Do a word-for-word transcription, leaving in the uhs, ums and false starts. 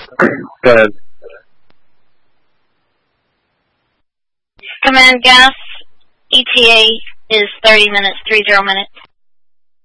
Go ahead. Command gas, E T A is thirty minutes, three zero minutes.